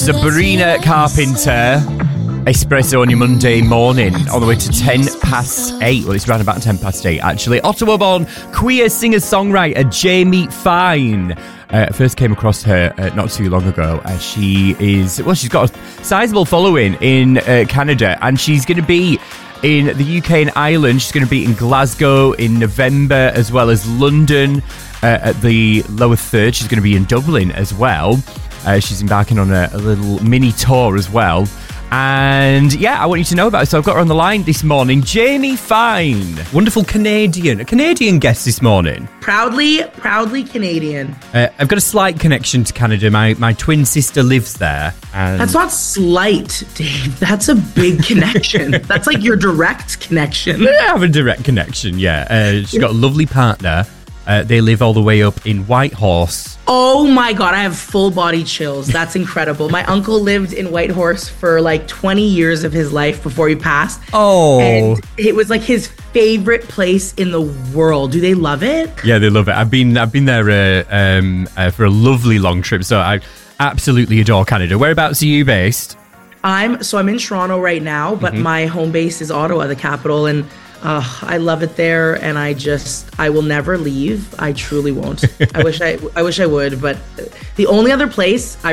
Sabrina Carpenter. Espresso on your Monday morning, on the way to 8:10. Well, it's around about 8:10, actually. Ottawa-born queer singer-songwriter Jamie Fine. I first came across her not too long ago. She's got a sizable following in Canada, and she's going to be in the UK and Ireland. She's going to be in Glasgow in November, as well as London at the Lower Third. She's going to be in Dublin as well. She's embarking on a little mini tour as well. And yeah, I want you to know about it. So I've got her on the line this morning, Jamie Fine. Wonderful Canadian. A Canadian guest this morning. Proudly Canadian. I've got a slight connection to Canada. My twin sister lives there. And that's not slight, Dave. That's a big connection. That's like your direct connection. I have a direct connection, yeah. She's got a lovely partner. They live all the way up in Whitehorse. Oh my God, I have full body chills. That's incredible. My uncle lived in Whitehorse for like 20 years of his life before he passed. Oh. And it was like his favorite place in the world. Do they love it? Yeah, they love it. I've been there for a lovely long trip, so I absolutely adore Canada. Whereabouts are you based? I'm in Toronto right now, but my home base is Ottawa, the capital, and I love it there, and I will never leave. I truly won't. I wish I would, but the only other place I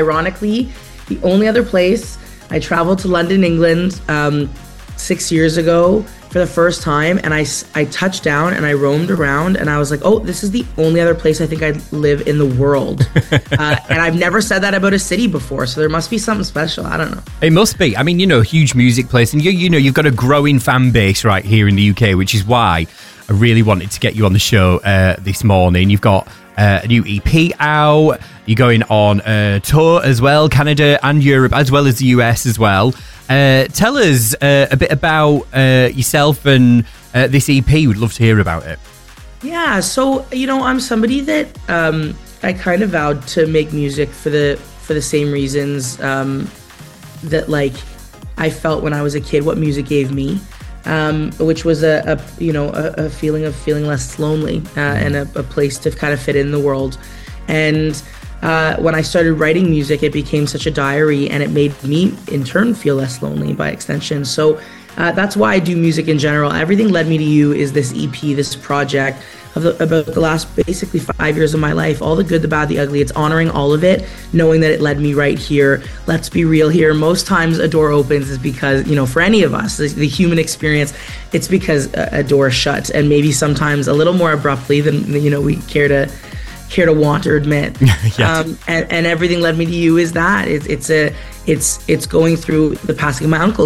traveled to London, England, 6 years ago for the first time, and I touched down and I roamed around, and I was like, oh, this is the only other place I think I live in the world. And I've never said that about a city before, so there must be something special. I don't know. It must be. I mean, huge music place, and you've got a growing fan base right here in the UK, which is why I really wanted to get you on the show this morning. You've got a new EP out. You're going on a tour as well, Canada and Europe, as well as the US as well. Tell us a bit about yourself and this EP. We'd love to hear about it. Yeah, so I'm somebody that I kind of vowed to make music for the same reasons that like I felt when I was a kid what music gave me, which was a feeling of feeling less lonely and a place to kind of fit in the world. And when I started writing music, it became such a diary, and it made me in turn feel less lonely by extension. So that's why I do music in general. Everything Led Me to You is this EP, this project about the last basically 5 years of my life. All the good, the bad, the ugly. It's honoring all of it, knowing that it led me right here. Let's be real here. Most times a door opens is because, for any of us, the human experience, it's because a door is shut, and maybe sometimes a little more abruptly than we care to want or admit. Yes. And Everything Led Me to You is that. It's going through the passing of my uncle,